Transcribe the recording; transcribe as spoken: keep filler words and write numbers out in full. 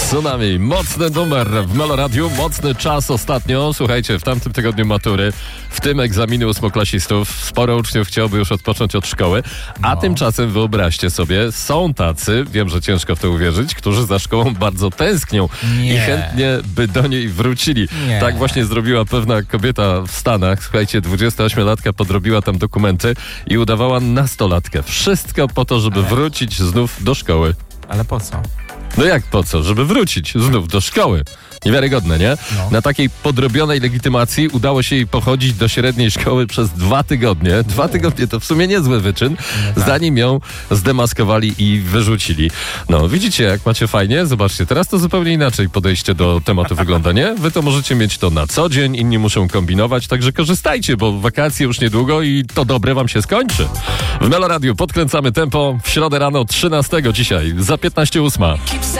Tsunami, mocny numer w Meloradiu, mocny czas ostatnio. Słuchajcie, w tamtym tygodniu matury, w tym egzaminy ósmoklasistów, sporo uczniów chciałoby już odpocząć od szkoły, a No. tymczasem wyobraźcie sobie, są tacy, wiem, że ciężko w to uwierzyć, którzy za szkołą bardzo tęsknią Nie. i chętnie by do niej wrócili. Nie. Tak właśnie zrobiła pewna kobieta w Stanach. Słuchajcie, dwudziestoośmiolatka podrobiła tam dokumenty i udawała nastolatkę. Wszystko po to, żeby Ale- wrócić znów do szkoły. Ale po co? No jak po co? Żeby wrócić znów do szkoły. Niewiarygodne, nie? No. Na takiej podrobionej legitymacji udało się jej pochodzić do średniej szkoły przez dwa tygodnie. Dwa tygodnie to w sumie niezły wyczyn. tak. Zanim ją zdemaskowali i wyrzucili. No, widzicie, jak macie fajnie? Zobaczcie, teraz to zupełnie inaczej podejście do tematu wygląda, nie? Wy to możecie mieć to na co dzień, inni muszą kombinować, także korzystajcie, bo wakacje już niedługo i to dobre wam się skończy. W Meloradiu podkręcamy tempo w środę rano trzynastego dzisiaj, za piętnaście ósma.